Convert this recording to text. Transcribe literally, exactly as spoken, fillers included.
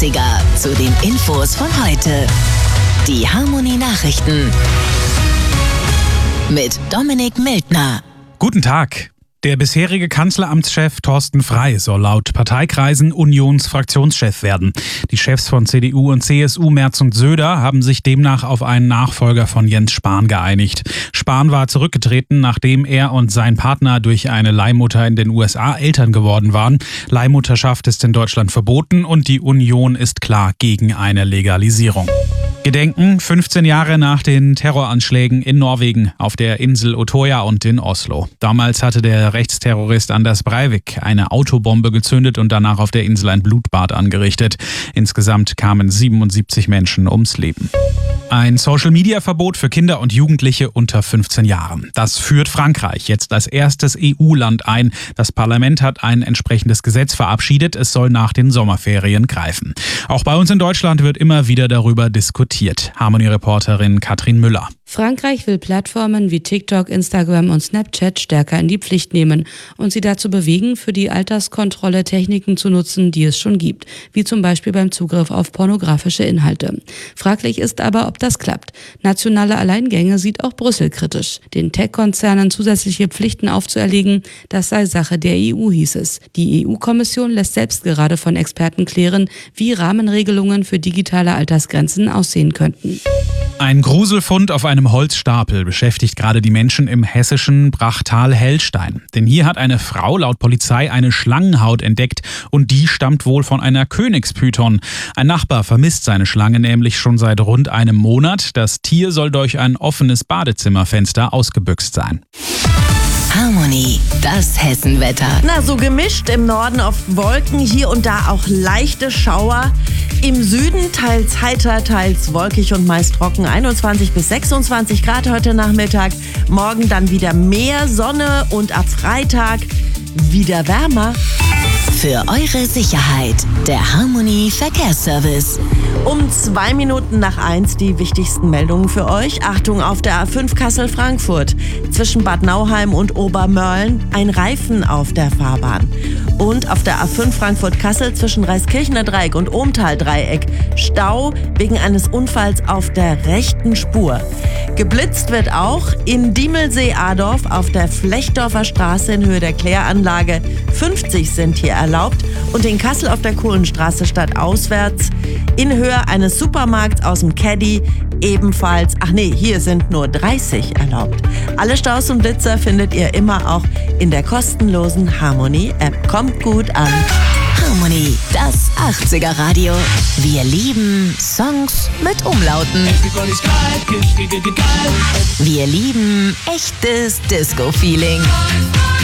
achtziger zu den Infos von heute. Die Harmony Nachrichten mit Dominik Mildner. Guten Tag. Der bisherige Kanzleramtschef Thorsten Frey soll laut Parteikreisen Unionsfraktionschef werden. Die Chefs von C D U und C S U, Merz und Söder, haben sich demnach auf einen Nachfolger von Jens Spahn geeinigt. Spahn war zurückgetreten, nachdem er und sein Partner durch eine Leihmutter in den U S A Eltern geworden waren. Leihmutterschaft ist in Deutschland verboten und die Union ist klar gegen eine Legalisierung. Gedenken fünfzehn Jahre nach den Terroranschlägen in Norwegen, auf der Insel Utøya und in Oslo. Damals hatte der Rechtsterrorist Anders Breivik eine Autobombe gezündet und danach auf der Insel ein Blutbad angerichtet. Insgesamt kamen siebenundsiebzig Menschen ums Leben. Ein Social-Media-Verbot für Kinder und Jugendliche unter fünfzehn Jahren. Das führt Frankreich jetzt als erstes E U-Land ein. Das Parlament hat ein entsprechendes Gesetz verabschiedet. Es soll nach den Sommerferien greifen. Auch bei uns in Deutschland wird immer wieder darüber diskutiert. Harmony-Reporterin Katrin Müller. Frankreich will Plattformen wie TikTok, Instagram und Snapchat stärker in die Pflicht nehmen und sie dazu bewegen, für die Alterskontrolle Techniken zu nutzen, die es schon gibt, wie zum Beispiel beim Zugriff auf pornografische Inhalte. Fraglich ist aber, ob das klappt. Nationale Alleingänge sieht auch Brüssel kritisch. Den Tech-Konzernen zusätzliche Pflichten aufzuerlegen, das sei Sache der E U, hieß es. Die E U-Kommission lässt selbst gerade von Experten klären, wie Rahmenregelungen für digitale Altersgrenzen aussehen könnten. Ein Gruselfund auf einem Holzstapel beschäftigt gerade die Menschen im hessischen Brachtal-Hellstein. Denn hier hat eine Frau laut Polizei eine Schlangenhaut entdeckt und die stammt wohl von einer Königspython. Ein Nachbar vermisst seine Schlange nämlich schon seit rund einem Monat. Das Tier soll durch ein offenes Badezimmerfenster ausgebüxt sein. Harmony, das Hessenwetter. Na, so gemischt, im Norden oft Wolken, hier und da auch leichte Schauer. Im Süden teils heiter, teils wolkig und meist trocken. einundzwanzig bis sechsundzwanzig Grad heute Nachmittag. Morgen dann wieder mehr Sonne und ab Freitag wieder wärmer. Für eure Sicherheit, der Harmony Verkehrsservice. Um zwei Minuten nach eins die wichtigsten Meldungen für euch. Achtung, auf der A fünf Kassel-Frankfurt. Zwischen Bad Nauheim und Obermörlen ein Reifen auf der Fahrbahn. Und auf der A fünf Frankfurt-Kassel zwischen Reiskirchener Dreieck und Ohmtal-Dreieck Stau wegen eines Unfalls auf der rechten Spur. Geblitzt wird auch in Diemelsee-Adorf auf der Flechdorfer Straße in Höhe der Kläranlage. fünfzig sind hier erlaubt. Und in Kassel auf der Kohlenstraße stadtauswärts in Höhe eines Supermarkts aus dem Caddy ebenfalls, ach nee, hier sind nur dreißig erlaubt. Alle Staus und Blitzer findet ihr immer auch in der kostenlosen Harmony-App. Kommt gut an. Harmony, das achtziger Radio. Wir lieben Songs mit Umlauten. Wir lieben echtes Disco-Feeling.